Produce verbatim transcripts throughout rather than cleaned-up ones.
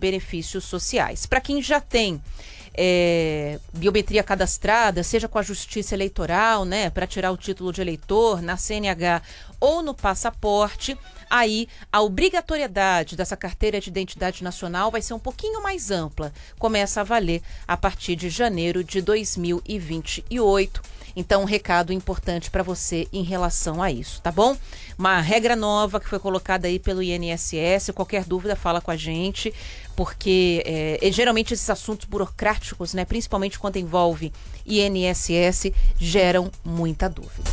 benefícios sociais. Para quem já tem É, biometria cadastrada, seja com a Justiça Eleitoral, né, para tirar o título de eleitor, na C N H ou no passaporte, aí a obrigatoriedade dessa carteira de identidade nacional vai ser um pouquinho mais ampla. Começa a valer a partir de janeiro de dois mil e vinte e oito. Então, um recado importante para você em relação a isso, tá bom? Uma regra nova que foi colocada aí pelo I N S S. Qualquer dúvida, fala com a gente, porque é, geralmente esses assuntos burocráticos, né, principalmente quando envolve I N S S, geram muita dúvida.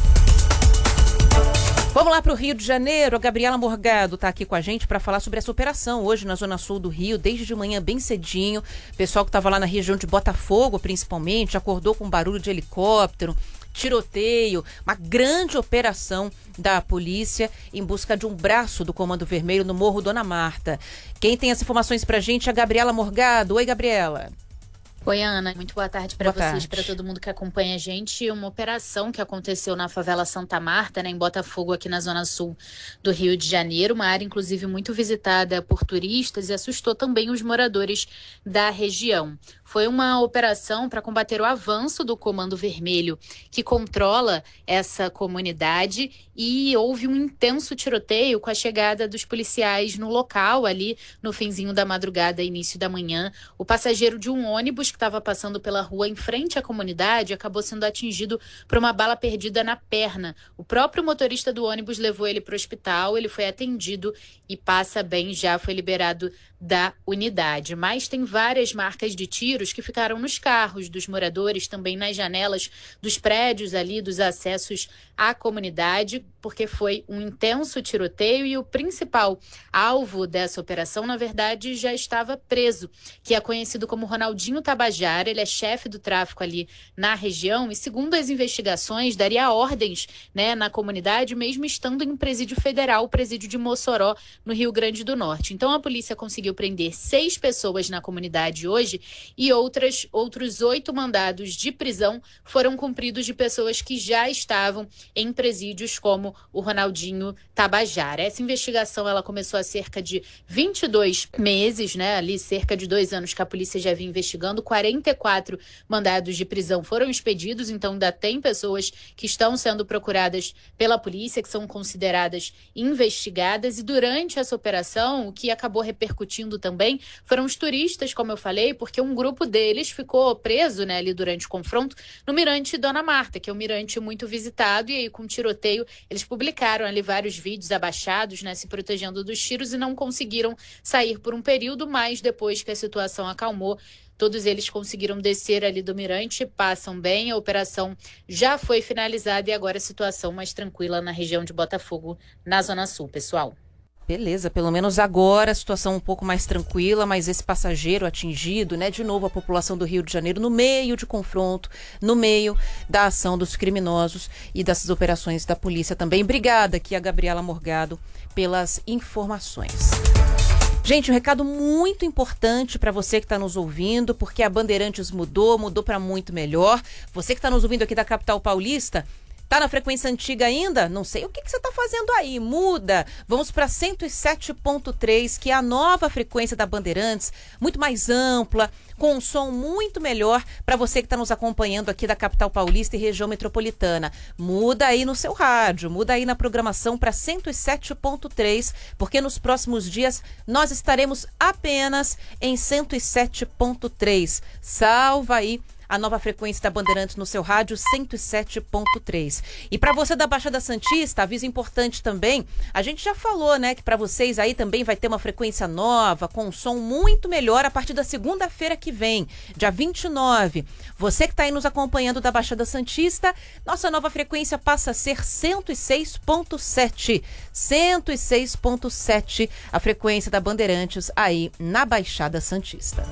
Vamos lá para o Rio de Janeiro. A Gabriela Morgado está aqui com a gente para falar sobre essa operação hoje na Zona Sul do Rio, desde de manhã bem cedinho. O pessoal que estava lá na região de Botafogo, principalmente, acordou com barulho de helicóptero, tiroteio, uma grande operação da polícia em busca de um braço do Comando Vermelho no Morro Dona Marta. Quem tem as informações para a gente é a Gabriela Morgado. Oi, Gabriela. Oi, Ana. Muito boa tarde para vocês, para todo mundo que acompanha a gente. Uma operação que aconteceu na favela Santa Marta, né, em Botafogo, aqui na Zona Sul do Rio de Janeiro. Uma área, inclusive, muito visitada por turistas e assustou também os moradores da região. Foi uma operação para combater o avanço do Comando Vermelho, que controla essa comunidade, e houve um intenso tiroteio com a chegada dos policiais no local, ali no finzinho da madrugada, início da manhã. O passageiro de um ônibus que estava passando pela rua em frente à comunidade acabou sendo atingido por uma bala perdida na perna. O próprio motorista do ônibus levou ele para o hospital, ele foi atendido e passa bem, já foi liberado da unidade. Mas tem várias marcas de tiros que ficaram nos carros dos moradores, também nas janelas dos prédios ali, dos acessos à comunidade, porque foi um intenso tiroteio e o principal alvo dessa operação, na verdade, já estava preso, que é conhecido como Ronaldinho Tabajara. Ele é chefe do tráfico ali na região e, segundo as investigações, daria ordens, né, na comunidade, mesmo estando em presídio federal, o presídio de Mossoró, no Rio Grande do Norte. Então, a polícia conseguiu prender seis pessoas na comunidade hoje e outras, outros oito mandados de prisão foram cumpridos de pessoas que já estavam em presídios, como o Ronaldinho Tabajara. Essa investigação ela começou há cerca de vinte e dois meses, né? Ali cerca de dois anos que a polícia já vinha investigando. quarenta e quatro mandados de prisão foram expedidos, então ainda tem pessoas que estão sendo procuradas pela polícia, que são consideradas investigadas. E durante essa operação, o que acabou repercutindo também foram os turistas, como eu falei, porque um grupo deles ficou preso, né, ali durante o confronto no Mirante Dona Marta, que é um mirante muito visitado, e aí com tiroteio eles publicaram ali vários vídeos abaixados, né, se protegendo dos tiros, e não conseguiram sair por um período, mas depois que a situação acalmou, todos eles conseguiram descer ali do mirante, passam bem, a operação já foi finalizada e agora a situação mais tranquila na região de Botafogo, na Zona Sul, pessoal. Beleza, pelo menos agora a situação um pouco mais tranquila, mas esse passageiro atingido, né, de novo a população do Rio de Janeiro no meio de confronto, no meio da ação dos criminosos e dessas operações da polícia também. Obrigada aqui a Gabriela Morgado pelas informações. Gente, um recado muito importante para você que está nos ouvindo, porque a Bandeirantes mudou, mudou para muito melhor. Você que está nos ouvindo aqui da capital paulista, tá na frequência antiga ainda? Não sei o que, que você está fazendo aí. Muda. Vamos para cento e sete ponto três, que é a nova frequência da Bandeirantes, muito mais ampla, com um som muito melhor para você que está nos acompanhando aqui da capital paulista e região metropolitana. Muda aí no seu rádio, muda aí na programação para cento e sete ponto três, porque nos próximos dias nós estaremos apenas em cento e sete ponto três. Salva aí a nova frequência da Bandeirantes no seu rádio, cento e sete ponto três. E para você da Baixada Santista, aviso importante também, a gente já falou, né, que para vocês aí também vai ter uma frequência nova, com um som muito melhor a partir da segunda-feira que vem, dia vinte e nove. Você que está aí nos acompanhando da Baixada Santista, nossa nova frequência passa a ser cento e seis ponto sete. cento e seis ponto sete, a frequência da Bandeirantes aí na Baixada Santista.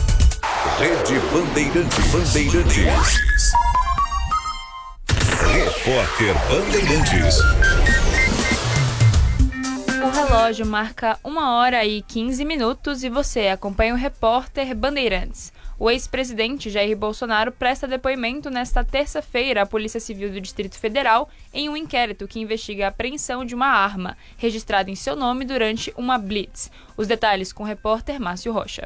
Rede Bandeirantes. Bandeirantes. Repórter Bandeirantes. O relógio marca uma hora e quinze minutos e você acompanha o Repórter Bandeirantes. O ex-presidente Jair Bolsonaro presta depoimento nesta terça-feira à Polícia Civil do Distrito Federal em um inquérito que investiga a apreensão de uma arma registrada em seu nome durante uma blitz. Os detalhes com o repórter Márcio Rocha.